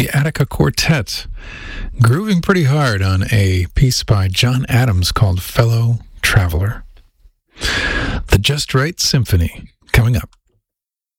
the Attica Quartet, grooving pretty hard on a piece by John Adams called Fellow Traveler. The Just Right Symphony, coming up.